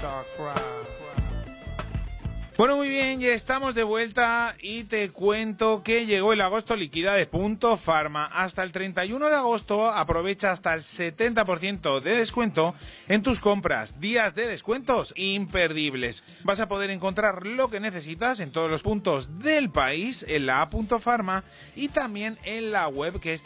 Bueno, muy bien, ya estamos de vuelta y te cuento que llegó el agosto liquida de Punto Pharma. Hasta el 31 de agosto aprovecha hasta el 70% de descuento en tus compras. Días de descuentos imperdibles. Vas a poder encontrar lo que necesitas en todos los puntos del país, en la app Punto Pharma y también en la web que es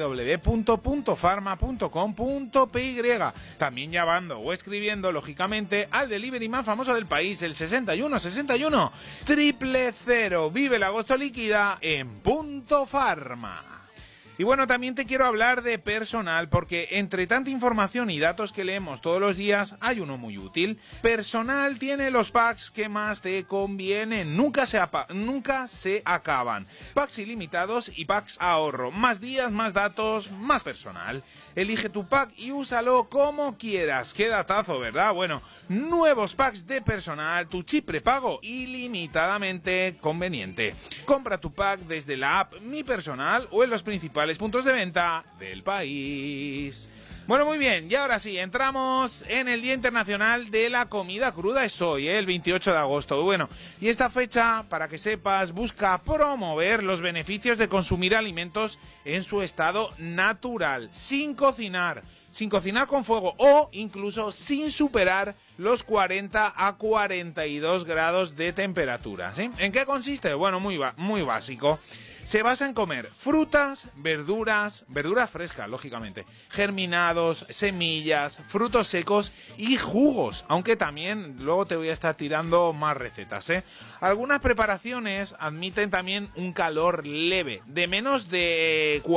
www.puntopharma.com.py. También llamando o escribiendo, lógicamente, al delivery más famoso del país, el 61 000. Vive el agosto líquida en Punto Pharma. Y bueno, también te quiero hablar de Personal, porque entre tanta información y datos que leemos todos los días, hay uno muy útil. Personal tiene los packs que más te convienen, nunca se acaban. Packs ilimitados y packs ahorro, más días, más datos, más personal. Elige tu pack y úsalo como quieras. Qué datazo, ¿verdad? Bueno, nuevos packs de Personal, tu chip prepago ilimitadamente conveniente. Compra tu pack desde la app Mi Personal o en los principales puntos de venta del país. Bueno, muy bien, y ahora sí, entramos en el Día Internacional de la Comida Cruda. Es hoy, el 28 de agosto. Bueno, y esta fecha, para que sepas, busca promover los beneficios de consumir alimentos en su estado natural, sin cocinar con fuego o incluso sin superar los 40 a 42 grados de temperatura, ¿sí? ¿En qué consiste? Bueno, muy básico. Se basa en comer frutas, verduras frescas, lógicamente, germinados, semillas, frutos secos y jugos, aunque también luego te voy a estar tirando más recetas, ¿eh? Algunas preparaciones admiten también un calor leve, de menos de